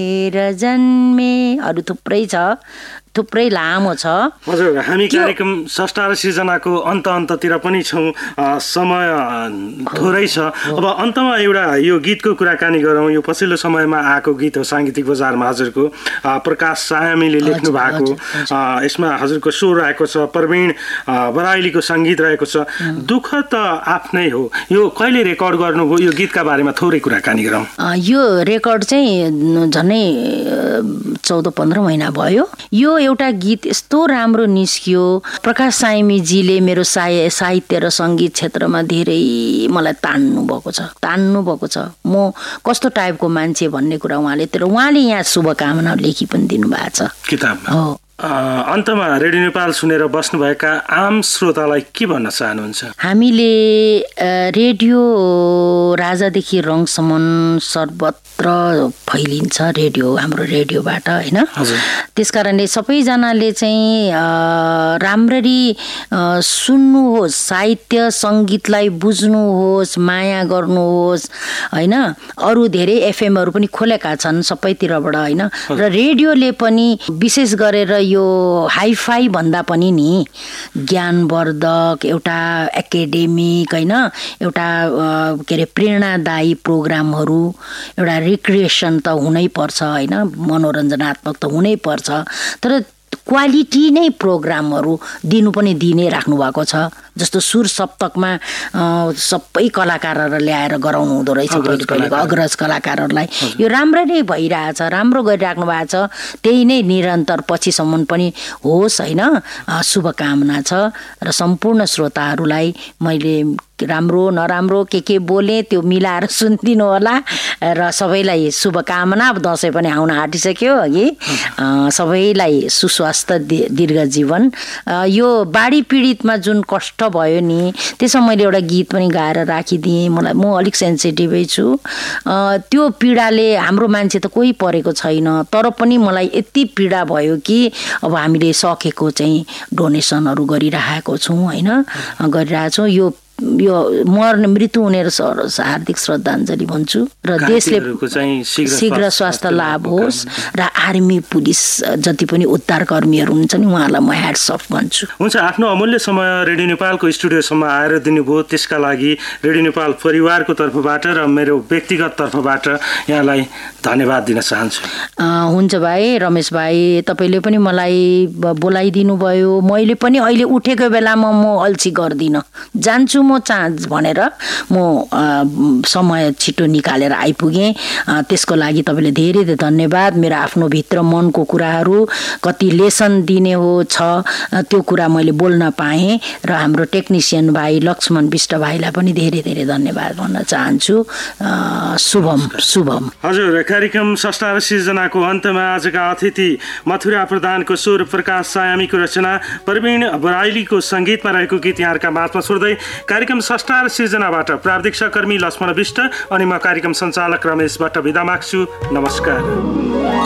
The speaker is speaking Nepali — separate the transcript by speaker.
Speaker 1: जन्मे अरू थुप्रै छ, थुप्रै लामो छ।
Speaker 2: हजुर, हामी कार्यक्रम स्रष्टा र सिर्जनाको अन्ततिर पनि छौँ, समय थोरै छ। अब अन्तमा एउटा यो गीतको कुराकानी गरौँ। यो पछिल्लो समयमा आएको गीत हो साङ्गीतिक बजारमा हजुरको, प्रकाश सायामीले लेख्नु भएको। यसमा हजुरको स्वर रहेको छ, प्रवीण बराइलीको सङ्गीत रहेको छ। दुःख त आफ्नै हो। यो कहिले रेकर्ड गर्नुभयो? यो गीतका बारेमा थोरै कुराकानी गरौँ।
Speaker 1: यो रेकर्ड चाहिँ झन्डै 14-15 महिना भयो। यो एउटा गीत यस्तो राम्रो निस्कियो। प्रकाश साइमीजीले मेरो साहित्य र सङ्गीत क्षेत्रमा धेरै मलाई तान्नु भएको छ। म कस्तो टाइपको मान्छे भन्ने कुरा उहाँले यहाँ शुभकामना लेखी पनि दिनुभएको छ
Speaker 2: किताबमा। हो, अन्तमा रेडियो नेपाल सुनेर बस्नुभएका आम श्रोतालाई के भन्न चाहनुहुन्छ? हामीले
Speaker 1: रेडियो राजादेखि रङसम्म सर्वत्र फैलिन्छ रेडियो, हाम्रो रेडियोबाट, होइन? त्यसकारणले सबैजनाले चाहिँ राम्ररी सुन्नुहोस्, साहित्य सङ्गीतलाई बुझ्नुहोस्, माया गर्नुहोस्, होइन? अरू धेरै एफएमहरू पनि खोलेका छन् सबैतिरबाट, होइन? र रेडियोले पनि विशेष गरेर यो हाइफाई भन्दा पनि नि ज्ञानवर्धक, एउटा एकाडेमिक, होइन, एउटा के अरे प्रेरणादायी प्रोग्रामहरू, एउटा रिक्रिएसन त हुनै पर्छ, होइन, मनोरञ्जनात्मक त हुनै पर्छ, तर क्वालिटी नै प्रोग्रामहरू दिनै राख्नु भएको छ। जस्तो सुर सप्तकमा सबै कलाकारहरूलाई ल्याएर गराउनु हुँदो रहेछ पहिलेको अग्रज कलाकारहरूलाई। यो राम्रो नै भइरहेछ, राम्रो गरिराख्नु भएको छ। त्यही नै निरन्तर पछिसम्म पनि होस्, होइन? शुभकामना छ र सम्पूर्ण श्रोताहरूलाई मैले राम्रो नराम्रो के बोले त्यो मिलाएर सुनिदिनु होला र सबैलाई शुभकामना। दसैँ पनि आउन आँटिसक्यो कि सबैलाई सुस्वास्थ्य, दीर्घ जीवन। यो बाढी पीडितमा जुन कष्ट भयो नि, त्यसमा मैले एउटा गीत पनि गाएर राखिदिएँ। म अलिक सेन्सिटिभै छु। त्यो पीडाले हाम्रो मान्छे त कोही परेको छैन, तर पनि मलाई यति पीडा भयो कि अब हामीले सकेको चाहिँ डोनेसनहरू गरिरहेको छौँ, होइन? गरिरहेछौँ। यो मृत्यु हुनेहरू हार्दिक श्रद्धाञ्जली भन्छु र देशले शीघ्र स्वास्थ्य लाभ होस् र आर्मी पुलिस जति पनि उद्धार कर्मीहरू हुन्छ नि उहाँलाई म ह्याट्स अफ भन्छु।
Speaker 2: हुन्छ, आफ्नो अमूल्य समय रेडियो नेपालको स्टुडियोसम्म आएर दिनुभयो, त्यसका लागि रेडियो नेपाल परिवारको तर्फबाट र मेरो व्यक्तिगत तर्फबाट यहाँलाई धन्यवाद दिन चाहन्छु।
Speaker 1: हुन्छ भाइ, रमेश भाइ, तपाईँले पनि मलाई बोलाइदिनु भयो। मैले पनि अहिले उठेको बेलामा म अल्छी गर्दिनँ, जान्छु म भनेर म समय छिटो निकालेर आइपुगेँ। त्यसको लागि तपाईँले धेरै धेरै धन्यवाद। मेरो आफ्नो भित्र मनको कुराहरू कति लेसन दिने छ त्यो कुरा मैले बोल्न पाएँ र हाम्रो टेक्निसियन भाइ लक्ष्मण विष्ट भाइलाई पनि धेरै धेरै धन्यवाद भन्न चाहन्छु। शुभम।
Speaker 2: हजुर, कार्यक्रम स्रष्टा र सिर्जनाको अन्तमा आजका अतिथि मथुरा प्रधानको स्वर, प्रकाश सायामीको रचना, प्रवीण बराइलीको सङ्गीतमा रहेको गीत यहाँहरूका माझमा छोड्दै कार्यक्रम स्रष्टा र सिर्जनाबाट प्राविधिक सहकर्मी लक्ष्मण विष्ट अनि म कार्यक्रम सञ्चालक रमेश भट्ट बिदा माग्छु। नमस्कार।